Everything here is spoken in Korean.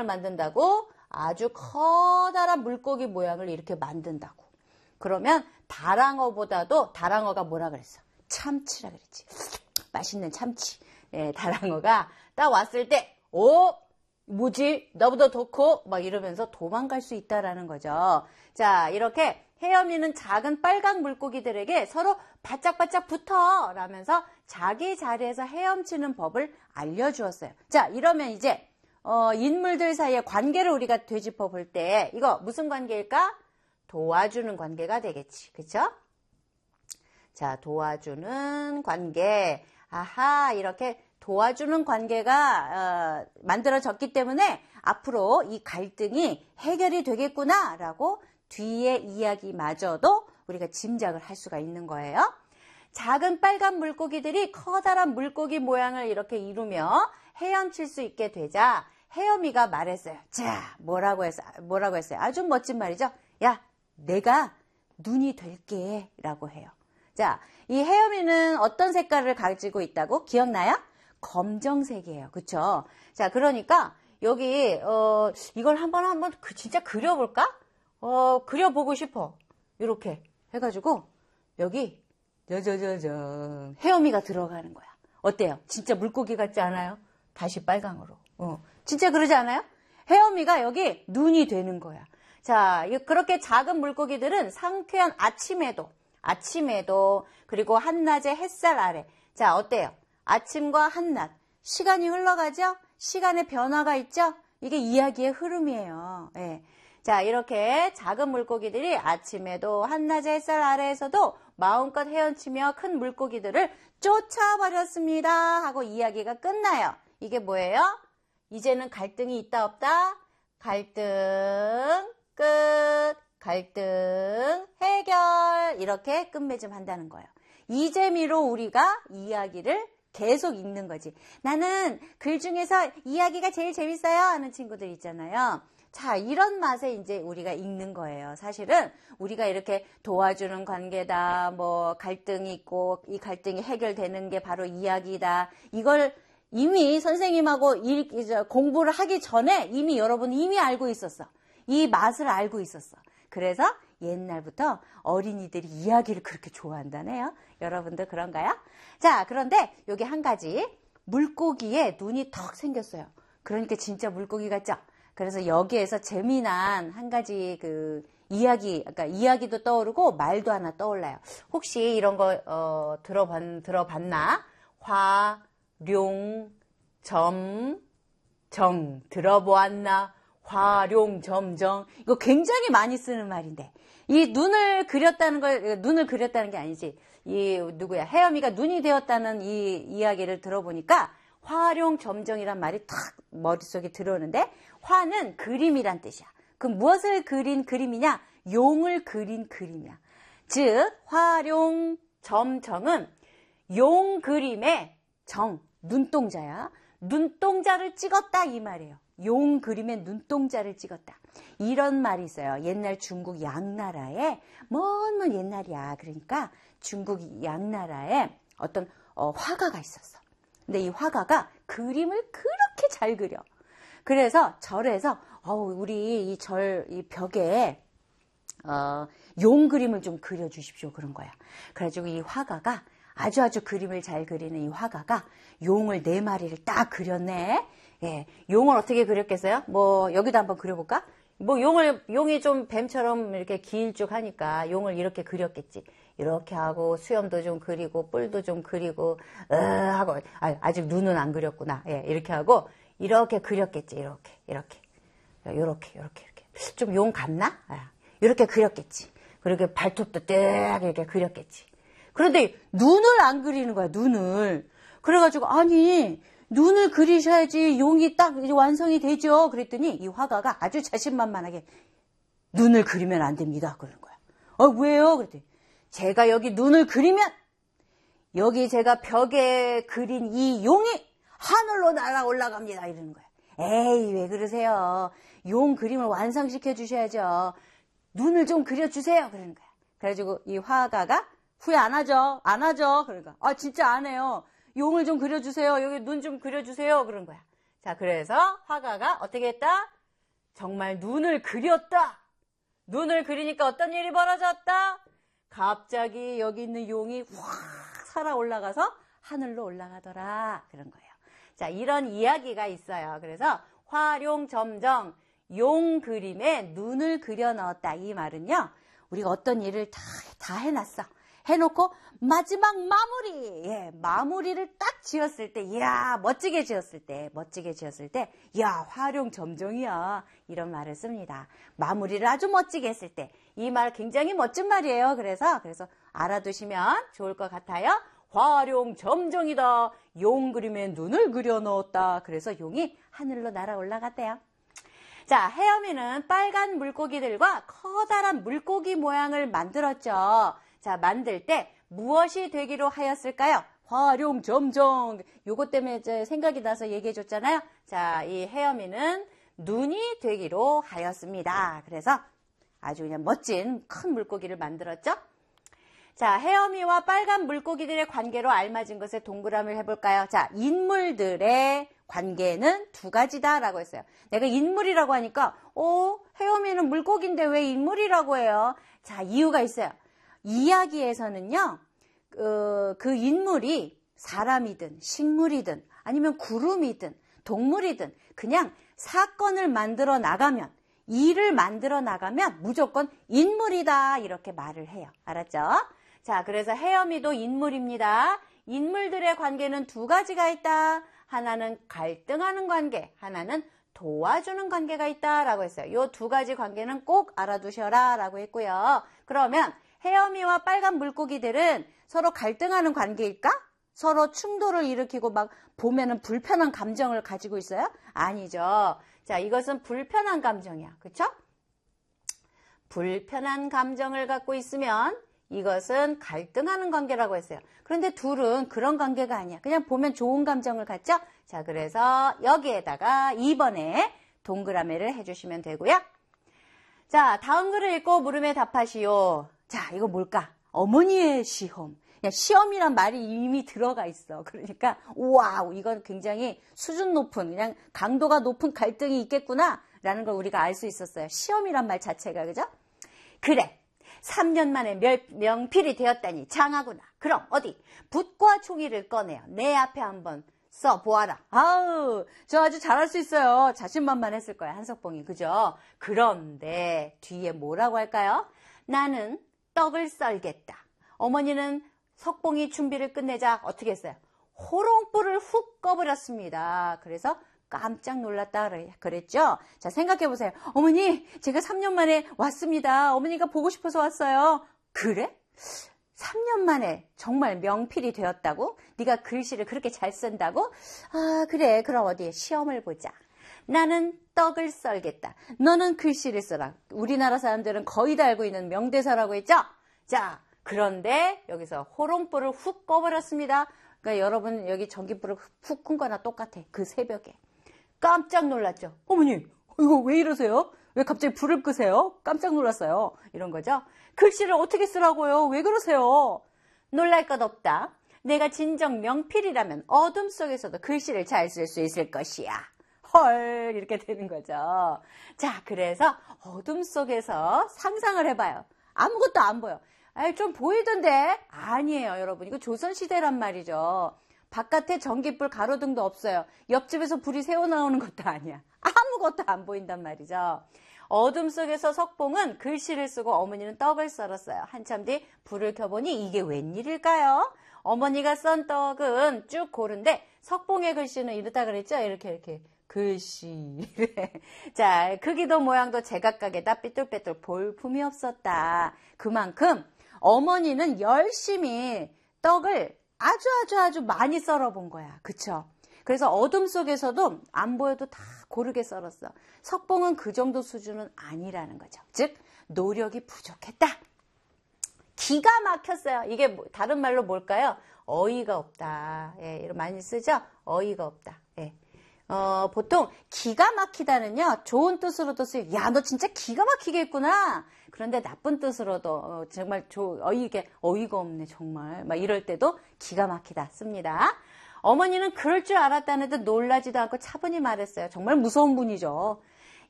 모양을 만든다고? 아주 커다란 물고기 모양을 이렇게 만든다고. 그러면 다랑어가 뭐라 그랬어? 참치라 그랬지. 맛있는 참치. 예, 다랑어가 딱 왔을 때, 뭐지? 나보다 더 커? 막 이러면서 도망갈 수 있다라는 거죠. 자, 이렇게 헤엄이는 작은 빨강 물고기들에게 서로 바짝바짝 붙어! 라면서 자기 자리에서 헤엄치는 법을 알려주었어요. 자, 이러면 이제 인물들 사이의 관계를 우리가 되짚어 볼 때 이거 무슨 관계일까? 도와주는 관계가 되겠지. 그쵸? 자, 도와주는 관계. 아하, 이렇게 도와주는 관계가 만들어졌기 때문에 앞으로 이 갈등이 해결이 되겠구나 라고 뒤의 이야기마저도 우리가 짐작을 할 수가 있는 거예요. 작은 빨간 물고기들이 커다란 물고기 모양을 이렇게 이루며 헤엄칠 수 있게 되자 헤엄이가 말했어요. 자, 뭐라고 했어요? 아주 멋진 말이죠. 야, 내가 눈이 될게 라고 해요. 자, 이 헤엄이는 어떤 색깔을 가지고 있다고? 기억나요? 검정색이에요. 그쵸? 자, 그러니까 여기 이걸 한번 진짜 그려볼까? 그려보고 싶어. 이렇게 해가지고 여기 짜자자잔 헤엄이가 들어가는 거야. 어때요? 진짜 물고기 같지 않아요? 다시 빨강으로. 진짜 그러지 않아요? 헤엄이가 여기 눈이 되는 거야. 자, 그렇게 작은 물고기들은 상쾌한 아침에도 그리고 한낮의 햇살 아래. 자, 어때요? 아침과 한낮. 시간이 흘러가죠? 시간의 변화가 있죠? 이게 이야기의 흐름이에요. 예. 자, 이렇게 작은 물고기들이 아침에도 한낮의 햇살 아래에서도 마음껏 헤엄치며 큰 물고기들을 쫓아버렸습니다 하고 이야기가 끝나요. 이게 뭐예요? 이제는 갈등이 있다 없다? 갈등 끝, 갈등 해결 이렇게 끝맺음 한다는 거예요. 이 재미로 우리가 이야기를 계속 읽는 거지. 나는 글 중에서 이야기가 제일 재밌어요 하는 친구들 있잖아요. 자, 이런 맛에 이제 우리가 읽는 거예요. 사실은 우리가 이렇게 도와주는 관계다, 뭐 갈등이 있고 이 갈등이 해결되는 게 바로 이야기다. 이걸 이미 선생님하고 공부를 하기 전에 이미 여러분 이미 알고 있었어. 이 맛을 알고 있었어. 그래서 옛날부터 어린이들이 이야기를 그렇게 좋아한다네요. 여러분도 그런가요? 자, 그런데 여기 한 가지. 물고기에 눈이 턱 생겼어요. 그러니까 진짜 물고기 같죠? 그래서 여기에서 재미난 한 가지 그러니까 이야기도 떠오르고 말도 하나 떠올라요. 혹시 이런 거 들어봤나? 화룡점정 들어보았나? 화룡점정 이거 굉장히 많이 쓰는 말인데 이 눈을 그렸다는 게 아니지. 이 누구야? 혜엄이가 눈이 되었다는 이 이야기를 들어보니까 화룡점정이란 말이 탁 머릿속에 들어오는데 화는 그림이란 뜻이야. 그럼 무엇을 그린 그림이냐? 용을 그린 그림이야. 즉 화룡점정은 용 그림의 정, 눈동자야. 눈동자를 찍었다 이 말이에요. 용 그림에 눈동자를 찍었다. 이런 말이 있어요. 옛날 중국 양나라에 먼 옛날이야. 그러니까 중국 양나라에 어떤 화가가 있었어. 근데 이 화가가 그림을 그렇게 잘 그려. 그래서 절에서 우리 이 벽에 용 그림을 좀 그려주십시오. 그런 거야. 그래가지고 이 화가가 아주 그림을 잘 그리는 이 화가가 용을 4마리를 딱 그렸네. 예, 용을 어떻게 그렸겠어요? 뭐 여기도 한번 그려볼까? 뭐 용이 좀 뱀처럼 이렇게 길쭉하니까 용을 이렇게 그렸겠지. 이렇게 하고 수염도 좀 그리고 뿔도 좀 그리고 하고 아직 눈은 안 그렸구나. 예, 이렇게 하고 이렇게 그렸겠지. 이렇게 좀 용 같나? 이렇게 그렸겠지. 그리고 발톱도 딱 이렇게 그렸겠지. 그런데 눈을 안 그리는 거야. 눈을. 그래가지고 아니 눈을 그리셔야지 용이 딱 완성이 되죠. 그랬더니 이 화가가 아주 자신만만하게 눈을 그리면 안 됩니다. 그러는 거야. 왜요? 그랬더니 제가 여기 눈을 그리면 여기 제가 벽에 그린 이 용이 하늘로 날아 올라갑니다. 이러는 거야. 에이 왜 그러세요? 용 그림을 완성시켜 주셔야죠. 눈을 좀 그려주세요. 그러는 거야. 그래가지고 이 화가가 후회 안 하죠. 그러니까 진짜 안 해요. 용을 좀 그려주세요. 여기 눈 좀 그려주세요. 그런 거야. 자, 그래서 화가가 어떻게 했다? 정말 눈을 그렸다. 눈을 그리니까 어떤 일이 벌어졌다? 갑자기 여기 있는 용이 확 살아 올라가서 하늘로 올라가더라. 그런 거예요. 자, 이런 이야기가 있어요. 그래서 화룡점정 용 그림에 눈을 그려 넣었다. 이 말은요, 우리가 어떤 일을 다 해놨어. 해놓고 마지막 마무리, 마무리를 딱 지었을 때, 이야, 멋지게 지었을 때, 야, 화룡점정이야. 이런 말을 씁니다. 마무리를 아주 멋지게 했을 때, 이 말 굉장히 멋진 말이에요. 그래서 알아두시면 좋을 것 같아요. 화룡점정이다. 용 그림에 눈을 그려 넣었다. 그래서 용이 하늘로 날아 올라갔대요. 자, 혜엄이는 빨간 물고기들과 커다란 물고기 모양을 만들었죠. 자, 만들 때 무엇이 되기로 하였을까요? 화룡점정. 요것 때문에 이제 생각이 나서 얘기해 줬잖아요. 자, 이 혜엄이는 눈이 되기로 하였습니다. 그래서 아주 그냥 멋진 큰 물고기를 만들었죠. 자, 혜엄이와 빨간 물고기들의 관계로 알맞은 것에 동그라미를 해볼까요? 자, 인물들의 관계는 두 가지다라고 했어요. 내가 인물이라고 하니까 혜엄이는 물고기인데 왜 인물이라고 해요? 자, 이유가 있어요. 이야기에서는요, 그 인물이 사람이든 식물이든 아니면 구름이든 동물이든 그냥 사건을 만들어 나가면, 일을 만들어 나가면 무조건 인물이다 이렇게 말을 해요. 알았죠? 자, 그래서 혜엄이도 인물입니다. 인물들의 관계는 두 가지가 있다. 하나는 갈등하는 관계, 하나는 도와주는 관계가 있다라고 했어요. 이 두 가지 관계는 꼭 알아두셔라 라고 했고요. 그러면 혜엄이와 빨간 물고기들은 서로 갈등하는 관계일까? 서로 충돌을 일으키고 막 보면은 불편한 감정을 가지고 있어요? 아니죠. 자, 이것은 불편한 감정이야. 그쵸? 불편한 감정을 갖고 있으면 이것은 갈등하는 관계라고 했어요. 그런데 둘은 그런 관계가 아니야. 그냥 보면 좋은 감정을 갖죠? 자, 그래서 여기에다가 2번에 동그라미를 해주시면 되고요. 자, 다음 글을 읽고 물음에 답하시오. 자, 이거 뭘까? 어머니의 시험. 그냥 시험이란 말이 이미 들어가 있어. 그러니까 와우, 이건 굉장히 수준 높은, 그냥 강도가 높은 갈등이 있겠구나 라는 걸 우리가 알 수 있었어요. 시험이란 말 자체가. 그죠? 그래, 3년 만에 명필이 되었다니 장하구나. 그럼 어디 붓과 종이를 꺼내요. 내 앞에 한번 써보아라. 아우, 저 아주 잘할 수 있어요. 자신만만했을 거야, 한석봉이. 그죠? 그런데 뒤에 뭐라고 할까요? 나는 떡을 썰겠다. 어머니는 석봉이 준비를 끝내자 어떻게 했어요? 호롱불을 훅 꺼버렸습니다. 그래서 깜짝 놀랐다 그랬죠? 자, 생각해보세요. 어머니, 제가 3년 만에 왔습니다. 어머니가 보고 싶어서 왔어요. 그래? 3년 만에 정말 명필이 되었다고? 네가 글씨를 그렇게 잘 쓴다고? 아, 그래. 그럼 어디 시험을 보자. 나는 떡을 썰겠다. 너는 글씨를 써라. 우리나라 사람들은 거의 다 알고 있는 명대사라고 했죠? 자, 그런데 여기서 호롱불을 훅 꺼버렸습니다. 그러니까 여러분 여기 전기불을 훅 끈 거나 똑같아. 그 새벽에. 깜짝 놀랐죠. 어머니, 이거 왜 이러세요? 왜 갑자기 불을 끄세요? 깜짝 놀랐어요. 이런 거죠. 글씨를 어떻게 쓰라고요? 왜 그러세요? 놀랄 것 없다. 내가 진정 명필이라면 어둠 속에서도 글씨를 잘 쓸 수 있을 것이야. 헐, 이렇게 되는 거죠. 자, 그래서 어둠 속에서 상상을 해봐요. 아무것도 안 보여. 아이, 좀 보이던데? 아니에요, 여러분. 이거 조선시대란 말이죠. 바깥에 전기불 가로등도 없어요. 옆집에서 불이 새어나오는 것도 아니야. 아무것도 안 보인단 말이죠. 어둠 속에서 석봉은 글씨를 쓰고 어머니는 떡을 썰었어요. 한참 뒤 불을 켜보니 이게 웬일일까요? 어머니가 썬 떡은 쭉 고른데 석봉의 글씨는 이렇다 그랬죠? 이렇게. 글씨. 자, 크기도 모양도 제각각에다 삐뚤빼뚤 볼품이 없었다. 그만큼 어머니는 열심히 떡을 아주 많이 썰어본 거야. 그쵸? 그래서 어둠 속에서도 안 보여도 다 고르게 썰었어. 석봉은 그 정도 수준은 아니라는 거죠. 즉, 노력이 부족했다. 기가 막혔어요. 이게 다른 말로 뭘까요? 어이가 없다. 예, 이런 많이 쓰죠? 어이가 없다. 예. 보통 기가 막히다는요, 좋은 뜻으로도 쓰여. 야, 너 진짜 기가 막히게 했구나. 그런데 나쁜 뜻으로도 정말 어이가 없네, 정말. 막 이럴 때도 기가 막히다 씁니다. 어머니는 그럴 줄 알았다는 듯 놀라지도 않고 차분히 말했어요. 정말 무서운 분이죠.